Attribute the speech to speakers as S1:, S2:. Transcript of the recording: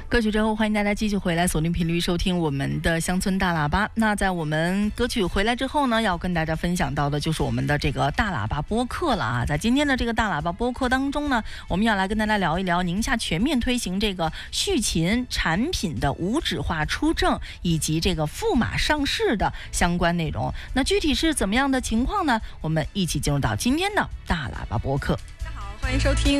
S1: 歌曲之后，欢迎大家继续回来锁定频率收听我们的乡村大喇叭。那在我们歌曲回来之后呢，要跟大家分享到的就是我们的这个大喇叭播客了啊。在今天的这个大喇叭播客当中呢，我们要来跟大家聊一聊宁夏全面推行这个畜禽产品的无纸化出证以及这个赋码上市的相关内容。那具体是怎么样的情况呢？我们一起进入到今天的大喇叭播客。
S2: 大家好，欢迎收听